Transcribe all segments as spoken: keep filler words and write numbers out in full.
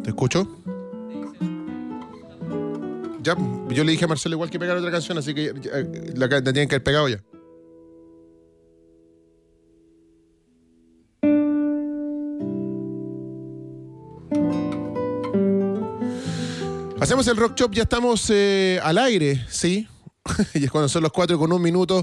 ¿Te escucho? Ya, yo le dije a Marcelo igual que pegar otra canción, así que ya, la, la tienen que haber pegado ya. Hacemos el Rock Shop, ya estamos eh, al aire, ¿sí? Y es cuando son los cuatro con un minuto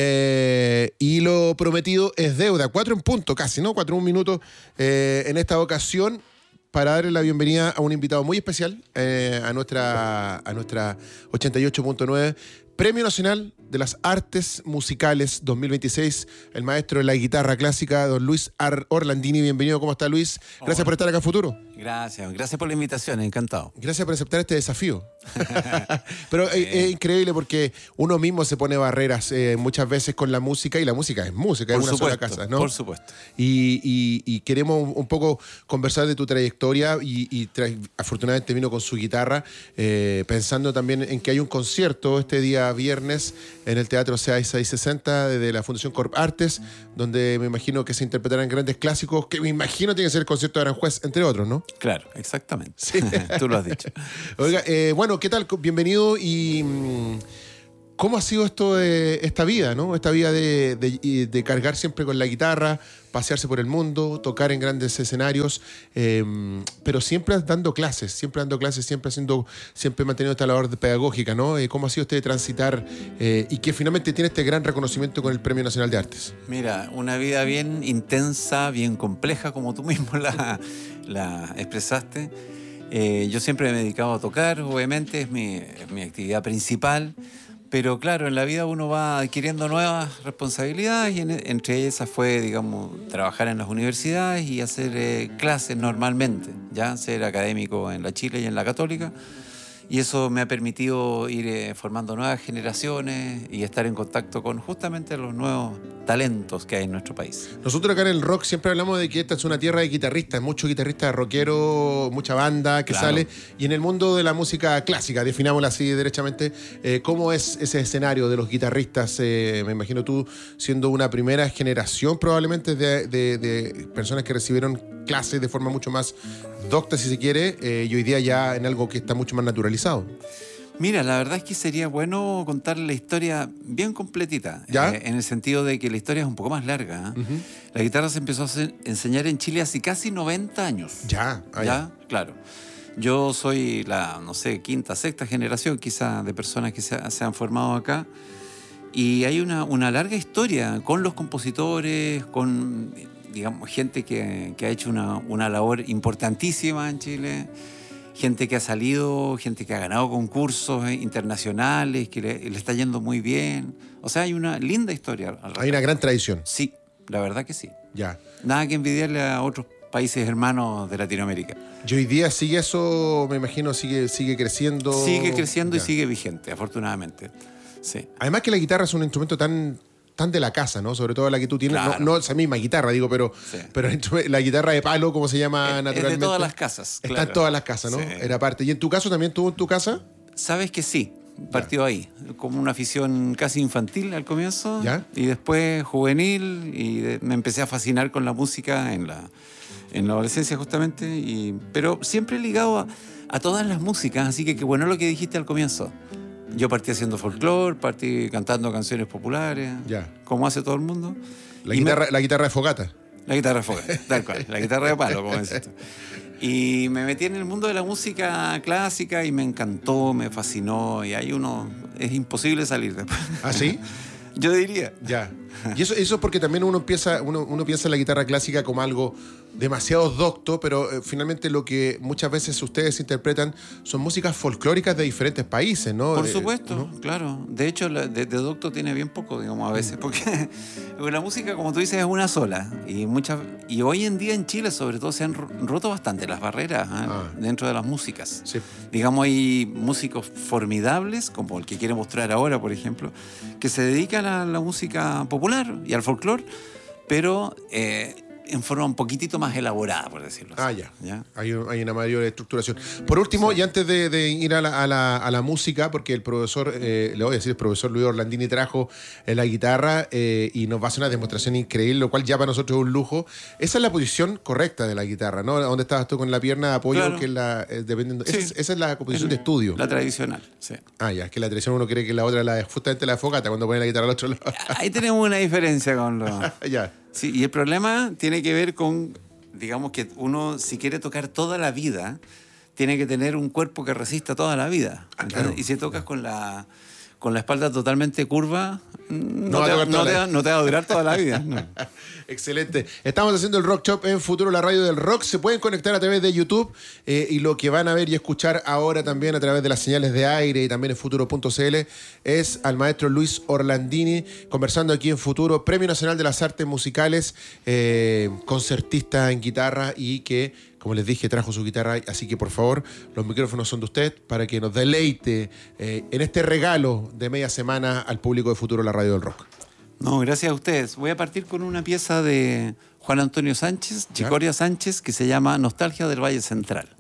eh, y lo prometido es deuda. Cuatro en punto casi, ¿no? Cuatro en un minuto eh, en esta ocasión para darle la bienvenida a un invitado muy especial eh, a nuestra, a nuestra ochenta y ocho punto nueve. Premio Nacional de las Artes Musicales dos mil veintiséis, el maestro de la guitarra clásica, don Luis Orlandini. Bienvenido, ¿cómo está, Luis? Gracias oh, por estar acá en Futuro. Gracias, gracias por la invitación, encantado. Gracias por aceptar este desafío. Pero es, es increíble porque uno mismo se pone barreras eh, muchas veces con la música, y la música es música, por es una supuesto, sola casa, ¿no? Por supuesto. Y, y, y queremos un, un poco conversar de tu trayectoria y, y tra afortunadamente vino con su guitarra, eh, pensando también en que hay un concierto este día viernes en el Teatro seiscientos sesenta de la Fundación Corp Artes, donde me imagino que se interpretarán grandes clásicos, que me imagino tiene que ser el concierto de Aranjuez, entre otros, ¿no? Claro, exactamente. Sí. Tú lo has dicho. Oiga, eh, bueno, ¿qué tal? Bienvenido. Y ¿cómo ha sido esto de esta vida, ¿no? Esta vida de, de, de cargar siempre con la guitarra, pasearse por el mundo, tocar en grandes escenarios, eh, pero siempre dando clases, siempre dando clases, siempre haciendo, siempre manteniendo esta labor pedagógica, ¿no? Eh, ¿Cómo ha sido usted de transitar eh, y que finalmente tiene este gran reconocimiento con el Premio Nacional de Artes? Mira, una vida bien intensa, bien compleja, como tú mismo la, la expresaste. Eh, yo siempre me he dedicado a tocar, obviamente, es mi, es mi actividad principal. Pero claro, en la vida uno va adquiriendo nuevas responsabilidades y en, entre esas fue, digamos, trabajar en las universidades y hacer eh, clases normalmente, ya ser académico en la Chile y en la Católica. Y eso me ha permitido ir eh, formando nuevas generaciones y estar en contacto con justamente los nuevos talentos que hay en nuestro país. Nosotros acá en el rock siempre hablamos de que esta es una tierra de guitarristas, muchos guitarristas rockeros, mucha banda que claro. sale. Y en el mundo de la música clásica, definámosla así derechamente, eh, ¿cómo es ese escenario de los guitarristas? Eh, me imagino tú siendo una primera generación probablemente de, de, de personas que recibieron clases de forma mucho más docta, si se quiere, eh, y hoy día ya en algo que está mucho más naturalizado. Mira, la verdad es que sería bueno contar la historia bien completita, ¿Ya? Eh, en el sentido de que la historia es un poco más larga. ¿eh? Uh-huh. La guitarra se empezó a hacer, enseñar en Chile hace casi noventa años. Ya, ah, ya, ya, claro. Yo soy la, no sé, quinta, sexta generación quizá de personas que se, se han formado acá. Y hay una, una larga historia con los compositores, con, digamos, gente que, que ha hecho una, una labor importantísima en Chile. Gente que ha salido, gente que ha ganado concursos internacionales, que le, le está yendo muy bien. O sea, hay una linda historia. Hay una gran tradición. Sí, la verdad que sí. Ya. Nada que envidiarle a otros países hermanos de Latinoamérica. Y hoy día sigue eso, me imagino, sigue, sigue creciendo. Sigue creciendo ya. y sigue vigente, afortunadamente. Sí. Además que la guitarra es un instrumento tan... tan de la casa, ¿no? Sobre todo la que tú tienes, claro. no, no esa misma guitarra, digo, pero, sí. pero la guitarra de palo, como se llama es, naturalmente. Es de todas las casas, Está claro. en todas las casas, ¿no? Sí. Era parte. ¿Y en tu caso también tuvo en tu casa? Sabes que sí, partió ya. ahí, como una afición casi infantil al comienzo, ¿Ya? Y después juvenil, y de, me empecé a fascinar con la música en la, en la adolescencia justamente, y, pero siempre ligado a, a todas las músicas, así que qué bueno lo que dijiste al comienzo. Yo partí haciendo folclore, partí cantando canciones populares, ya. como hace todo el mundo. La guitarra, me... la guitarra de fogata. La guitarra de fogata, tal cual, la guitarra de palo, como dices tú. Y me metí en el mundo de la música clásica y me encantó, me fascinó, y ahí uno, es imposible salir después. ¿Ah, sí? Yo diría. Ya. Y eso, eso es porque también uno empieza, uno, uno piensa en la guitarra clásica como algo demasiado docto, pero eh, finalmente lo que muchas veces ustedes interpretan son músicas folclóricas de diferentes países, ¿no? Por de, supuesto, ¿no? Claro. De hecho, la, de, de docto tiene bien poco, digamos, a veces, porque la música, como tú dices, es una sola. Y, muchas, y hoy en día en Chile, sobre todo, se han roto bastante las barreras ¿eh? ah. dentro de las músicas. Sí. Digamos, hay músicos formidables, como el que quiere mostrar ahora, por ejemplo, que se dedican a la música popular y al folclore, pero... Eh, en forma un poquitito más elaborada, por decirlo así. Ah, ya. ¿Ya? Hay, hay una mayor estructuración. Por último, sí. y antes de, de ir a la, a, la, a la música, porque el profesor, eh, le voy a decir, el profesor Luis Orlandini trajo eh, la guitarra eh, y nos va a hacer una demostración increíble, lo cual ya para nosotros es un lujo. Esa es la posición correcta de la guitarra, ¿no? ¿Dónde estabas tú con la pierna de apoyo? Claro. Que es la, eh, dependiendo, Sí. esa, esa es la posición El, de estudio. La tradicional, sí. Ah, ya, es que la tradición uno cree que la otra es justamente la de fogata, cuando pone la guitarra al otro lado. Ahí tenemos una diferencia con los... Ya. Sí, y el problema tiene que ver con, digamos que uno, si quiere tocar toda la vida, tiene que tener un cuerpo que resista toda la vida. Ah, claro. Y si tocas con la, con la espalda totalmente curva, no, No te, va a no, tocar te, toda la- no te va a durar toda la vida. No. Excelente. Estamos haciendo el Rock Shop en Futuro, la radio del rock. Se pueden conectar a través de YouTube eh, y lo que van a ver y escuchar ahora también a través de las señales de aire y también en futuro punto c l es al maestro Luis Orlandini conversando aquí en Futuro, Premio Nacional de las Artes Musicales, eh, concertista en guitarra y que, como les dije, trajo su guitarra. Así que, por favor, los micrófonos son de usted para que nos deleite eh, en este regalo de media semana al público de Futuro, la radio del rock. No, gracias a ustedes. Voy a partir con una pieza de Juan Antonio Sánchez, Chicoria Sánchez, que se llama Nostalgia del Valle Central.